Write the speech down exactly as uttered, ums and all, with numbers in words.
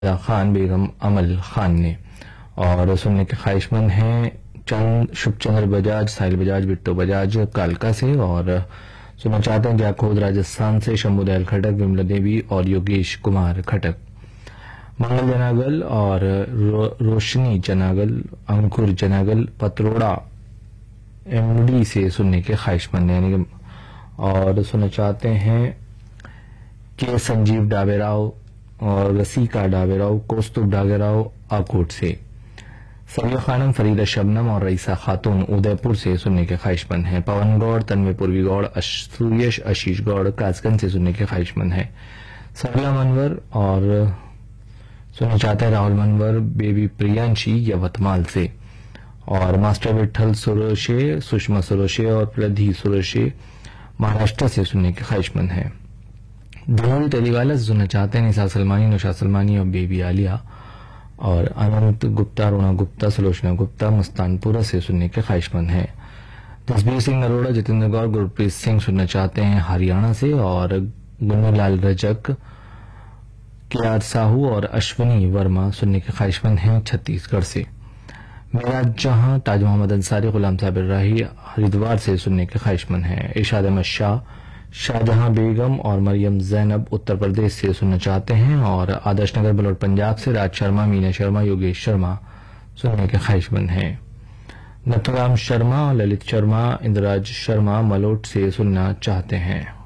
खान बेगम अमल खान ने। और सुनने के ख्वाहिशमंद हैं चंद शुभचंद्र बजाज, साहिल बजाज, बिट्टू बजाज कालका से। और सुनना चाहते हैं जाखोद राजस्थान से शंभू दयाल खटक, विमला देवी और योगेश कुमार खटक। मंगल जनागल और रो, रोशनी जनागल, अंकुर जनागल पत्रोड़ा एमडी से सुनने के ख्वाहिशमंद हैं। यानी और सुनना चाहते हैं के संजीव डाबेराव और रसीका डाबेराव, कौस्तुभ डाबेराव आकोट से। सरिया खानम, फरीदा शबनम और रईसा खातून उदयपुर से सुनने के ख्वाहिशमंद हैं। पवन गौड़, तन्मय पूर्वी गौड़, सूर्यश आशीष गौड़ कासगंज से सुनने के ख्वाहिशमंद हैं। सरला मनवर और सुनना चाहते हैं राहुल मनवर, बेबी प्रियांशी यवतमाल से। और मास्टर विठल सुरोशे, सुषमा सुरोशे और प्रधी सुरोशे महाराष्ट्र से सुनने के ख्वाहिशमंद हैं। धोल तेलीवाला से सुनना चाहते हैं निसा सलमानी, नुशा सलमानी और बेबी आलिया। और अनंत गुप्ता, रुणा गुप्ता, सुलोचना गुप्ता मस्तानपुरा से सुनने के ख्वाहिशमंद हैं। जसबीर सिंह नरोड़ा, जितेंद्र गौर, गुरप्रीत सिंह सुनना चाहते हैं हरियाणा से। और गुन्नूलाल रजक, के आर साहू और अश्विनी वर्मा सुनने के ख्वाहिशमंद हैं छत्तीसगढ़ से। मेरा जहां, ताज मोहम्मद अंसारी, गुलाम साबिर राही हरिद्वार से सुनने के ख्वाहिशमंद हैं। इरशाद अहमद शाह, शाहजहां बेगम और मरियम जैनब उत्तर प्रदेश से सुनना चाहते हैं। और आदर्श नगर बलोट पंजाब से राज शर्मा, मीना शर्मा, योगेश शर्मा सुनने के ख्वाहिशमंद हैं। नथुराम शर्मा, ललित शर्मा, इंद्राज शर्मा मलोट से सुनना चाहते हैं।